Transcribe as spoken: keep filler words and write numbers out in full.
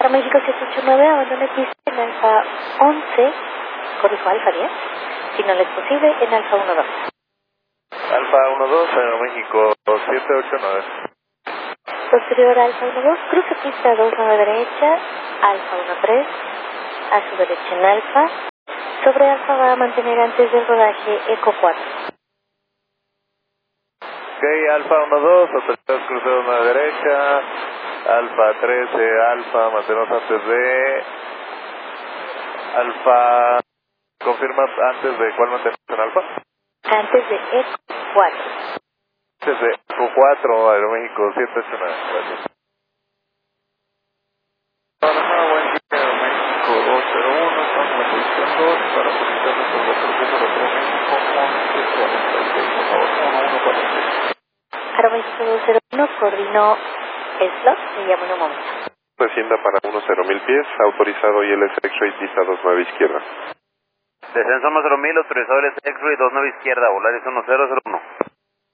Para México siete ocho nueve, abandone pista en Alfa once, corrijo Alfa diez, si no le es posible, en Alfa uno dos. Alfa uno dos, Aeroméxico siete ocho nueve. Posterior a Alfa uno dos, cruce pista dos nueve derecha, Alfa uno tres, a su derecha en Alfa. Sobre Alfa va a mantener antes del rodaje Eco cuatro. Ok, Alfa uno dos, autoridad crucero nueve derecha, Alfa trece, Alfa, mantenemos antes de... Alfa... ¿Confirma antes de cuál mantenemos en Alfa? Antes de Eco cuatro. Antes de Eco cuatro, Aeroméxico siete ocho nueve, gracias. Panamá, buen día, Aeroméxico dos cero uno, estamos en la posición dos para posicionar nuestro retroceso de Aeroméxico once cuarenta y seis, por favor, uno uno cuarenta y seis. Aeroméxico dos cero uno, coordinó slot, me llamo en un momento. Descienda para uno cero mil pies, autorizado I L S X-Ray, pista dos nueve izquierda. Descenso uno cero mil, autorizado I L S X-Ray dos nueve izquierda, Volaris uno cero cero uno.